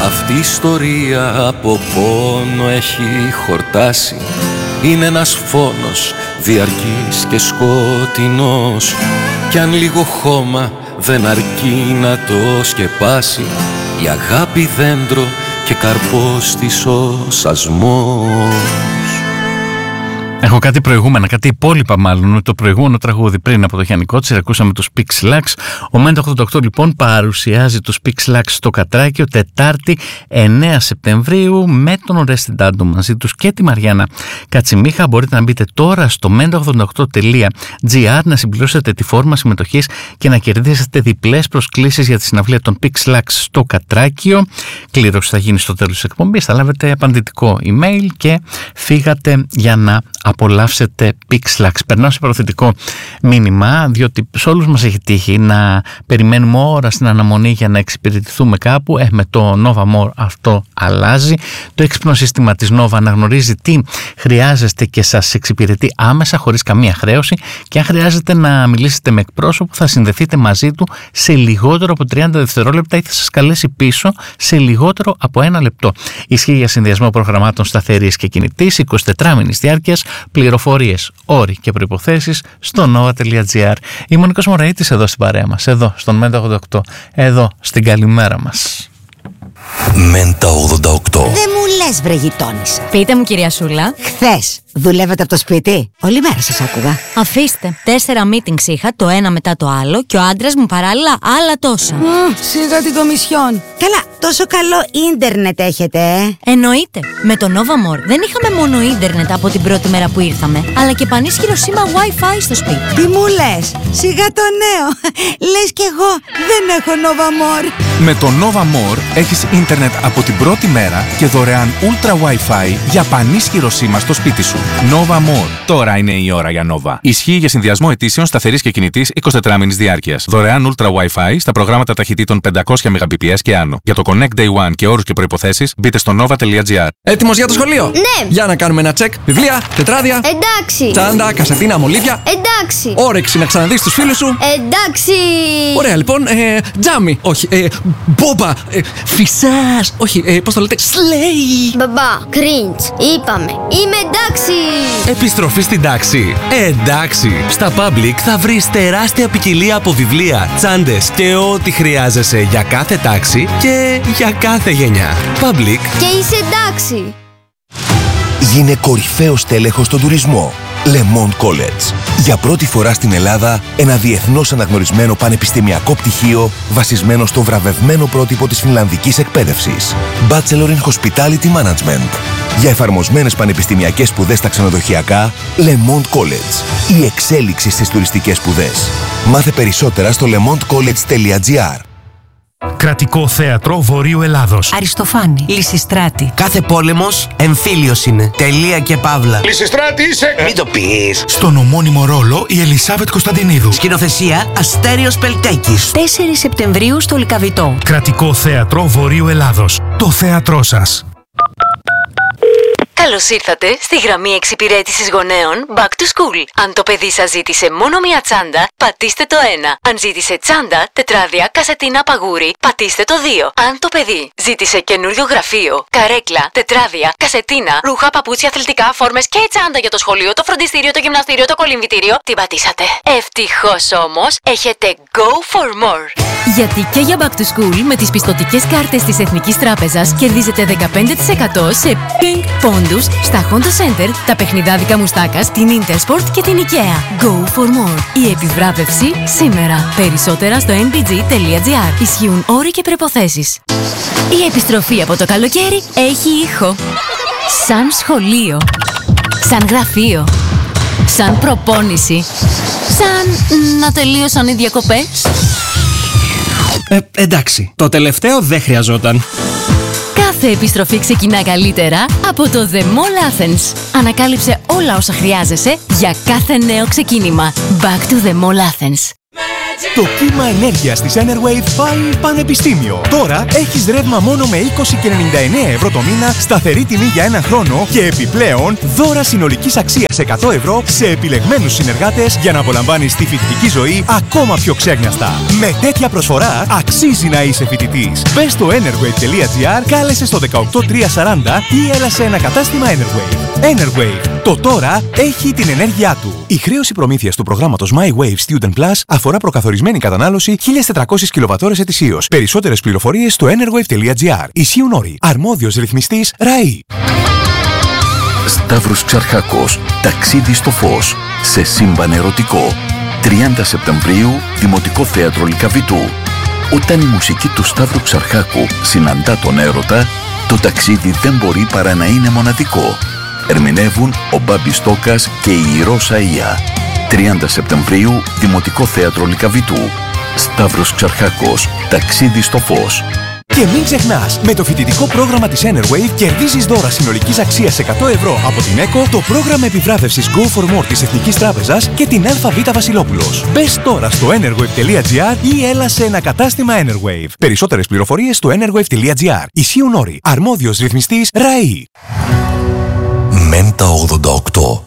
Αυτή η ιστορία από πόνο έχει χορτάσει. Είναι ένας φόνος διαρκής και σκοτεινός, κι αν λίγο χώμα δεν αρκεί να το σκεπάσει, η αγάπη δέντρο και καρπός της ο σασμός. Έχω κάτι προηγούμενα, κάτι υπόλοιπα μάλλον. Το προηγούμενο τραγούδι πριν από το Γιάννη Κότσιρα ακούσαμε τους Pixlax. Ο Μέντα 88 λοιπόν παρουσιάζει τους Pixlax στο Κατράκιο Τετάρτη 9 Σεπτεμβρίου με τον Ορέστη Ντάντο μαζί τους και τη Μαριάννα Κατσιμίχα. Μπορείτε να μπείτε τώρα στο menta88.gr να συμπληρώσετε τη φόρμα συμμετοχής και να κερδίσετε διπλές προσκλήσεις για τη συναυλία των Pixlax στο Κατράκιο. Κλήρωση θα γίνει στο τέλος της εκπομπής. Θα λάβετε απαντητικό email και φύγατε για να απολαύσετε Pixlax. Περνάω σε προθετικό μήνυμα, διότι σε όλους μας έχει τύχει να περιμένουμε ώρα στην αναμονή για να εξυπηρετηθούμε κάπου. Με το Nova More αυτό αλλάζει. Το έξυπνο σύστημα της Nova αναγνωρίζει τι χρειάζεστε και σας εξυπηρετεί άμεσα, χωρίς καμία χρέωση, και αν χρειάζεται να μιλήσετε με εκπρόσωπο θα συνδεθείτε μαζί του σε λιγότερο από 30 δευτερόλεπτα ή θα σας καλέσει πίσω σε λιγότερο από 1 λεπτό. Ισχύει για συνδυασμό προγραμμάτων σταθερής και κινητής 24 μήνες διάρκειας. Πληροφορίες, όροι και προϋποθέσεις στο nova.gr. Είμαι ο Νίκος Μωραΐτης εδώ στην παρέα μας, εδώ στον Μέντα 88, εδώ στην καλημέρα μας. Μέντα 88. Δεν μου λες βρε γειτόνισσα. Πείτε μου κυρία Σούλα. Χθες δουλεύετε από το σπίτι? Όλη μέρα σας άκουγα. Αφήστε, 4 meetings είχα, το ένα μετά το άλλο, και ο άντρας μου παράλληλα άλλα τόσα. Σιγά την Κομισιόν. Καλά, τόσο καλό ίντερνετ έχετε, Εννοείται. Με το Nova More δεν είχαμε μόνο ίντερνετ από την πρώτη μέρα που ήρθαμε, αλλά και πανίσχυρο σήμα Wi-Fi στο σπίτι. Τι μου λες? Σιγά το νέο. Λες κι εγώ δεν έχω Nova More. Με το Nova More έχεις ίντερνετ από την πρώτη μέρα και δωρεάν Ultra Wi-Fi για πανίσχυρο σήμα στο σπίτι σου. Nova More. Τώρα είναι η ώρα για Nova. Ισχύει για συνδυασμό ετήσεων σταθερής και κινητής 24 μήνες διάρκειας. Δωρεάν Ultra Wi-Fi στα προγράμματα ταχυτήτων 500 Mbps και άνω. Για το Connect Day One και όρους και προϋποθέσεις μπείτε στο nova.gr. Έτοιμος για το σχολείο? Ναι! Για να κάνουμε ένα τσεκ. Βιβλία, τετράδια. Εντάξει! Τσάντα, κασετίνα, μολύβια. Εντάξει! Όρεξη να ξαναδείς τους φίλους σου. Εντάξει! Ωραία, λοιπόν. Τζάμι. Όχι. Μπόμπα. Φυσάς. Όχι. Πώς το λέτε? Σλέι. Μπαμπά, cringe. Είπαμε. Είμαι εντάξει! Επιστροφή στην τάξη. Εντάξει! Στα Public θα βρεις τεράστια ποικιλία από βιβλία, τσάντες και ό,τι χρειάζεσαι για κάθε τάξη και για κάθε γενιά. Public. Και είσαι εντάξει! Γίνε κορυφαίος τέλεχος στον τουρισμό. Le Monde College. Για πρώτη φορά στην Ελλάδα, ένα διεθνώς αναγνωρισμένο πανεπιστημιακό πτυχίο βασισμένο στο βραβευμένο πρότυπο της φινλανδικής εκπαίδευσης. Bachelor in Hospitality Management. Για εφαρμοσμένες πανεπιστημιακές σπουδές στα ξενοδοχειακά, Le Monde College. Η εξέλιξη στις τουριστικές σπουδές. Μάθε περισσότερα στο lemondecollege.gr. Κρατικό Θέατρο Βορείου Ελλάδος. Αριστοφάνη. Λυσιστράτη. Κάθε πόλεμος εμφύλιος είναι. Τελεία και παύλα. Λυσιστράτη είσαι! Μην το πεις. Στον ομώνυμο ρόλο η Ελισάβετ Κωνσταντινίδου. Σκηνοθεσία Αστέριος Πελτέκης. 4 Σεπτεμβρίου στο Λυκαβητό. Κρατικό Θέατρο Βορείου Ελλάδος. Το θέατρό σας. Καλώς ήρθατε στη γραμμή εξυπηρέτησης γονέων Back to School. Αν το παιδί σας ζήτησε μόνο μία τσάντα, πατήστε το 1. Αν ζήτησε τσάντα, τετράδια, κασετίνα, παγούρι, πατήστε το 2. Αν το παιδί ζήτησε καινούριο γραφείο, καρέκλα, τετράδια, κασετίνα, ρούχα, παπούτσια, αθλητικά, φόρμες και τσάντα για το σχολείο, το φροντιστήριο, το γυμναστήριο, το κολυμβητήριο, την πατήσατε. Ευτυχώς όμως, έχετε Go for More. Γιατί και για Back to School με τις πιστωτικές κάρτες της Εθνικής Τράπεζας κερδίζετε 15% σε ping πόντους στα Honda Center, τα παιχνιδάδικα μουστάκας, την Intersport και την IKEA. Go for more. Η επιβράβευση σήμερα. Περισσότερα στο nbg.gr. Ισχύουν όροι και προϋποθέσεις. Η επιστροφή από το καλοκαίρι έχει ήχο. Σαν σχολείο. Σαν γραφείο. Σαν προπόνηση. Σαν να τελείωσαν οι διακοπές. Εντάξει. Το τελευταίο δεν χρειαζόταν. Κάθε επιστροφή ξεκινά καλύτερα από το The Mall Athens. Ανακάλυψε όλα όσα χρειάζεσαι για κάθε νέο ξεκίνημα. Back to The Mall Athens. Το κύμα ενέργειας της Enerwave πάει πανεπιστήμιο. Τώρα έχεις ρεύμα μόνο με 20,99 ευρώ το μήνα, σταθερή τιμή για ένα χρόνο και επιπλέον δώρα συνολικής αξίας 100 ευρώ σε επιλεγμένους συνεργάτες για να απολαμβάνεις τη φοιτητική ζωή ακόμα πιο ξέγνιαστα. Με τέτοια προσφορά αξίζει να είσαι φοιτητής. Μπες στο enerwave.gr, κάλεσε στο 18340 ή έλα σε ένα κατάστημα Enerwave. Enerwave. Το τώρα έχει την ενέργειά του. Η χρέωση προμήθειας του προγράμματος My Wave Student Plus αφορά προκαθορισμένη κατανάλωση 1.400 κιλοβατώρες ετησίως. Περισσότερες πληροφορίες στο enerwave.gr. Ισχύουν όροι. Αρμόδιος ρυθμιστής ΡΑΗ. Σταύρος Ξαρχάκος. Ταξίδι στο φως. Σε σύμπαν ερωτικό. 30 Σεπτεμβρίου, Δημοτικό Θέατρο Λυκαβητού. Όταν η μουσική του Σταύρου Ξαρχάκου συναντά τον έρωτα, το ταξίδι δεν μπορεί παρά να είναι μοναδικό. Ερμηνεύουν ο Μπάμπης Τόκας και η Ρώσα Ία. 30 Σεπτεμβρίου, Δημοτικό Θέατρο Λυκαβητού. Σταύρος Ξαρχάκος. Ταξίδι στο φως. Και μην ξεχνάς, με το φοιτητικό πρόγραμμα της Enerwave κερδίζεις δώρα συνολικής αξίας 100 ευρώ από την ΕΚΟ, το πρόγραμμα επιβράβευσης Go for More της Εθνικής Τράπεζας και την ΑΒ Βασιλόπουλος. Μπες τώρα στο enerwave.gr ή έλα σε ένα κατάστημα Enerwave. Περισσότερες πληροφορίες στο enerwave.gr. Ισχύουν όροι. Αρμόδιος ρυθμιστής ΡΑΗ. Μέντα 88.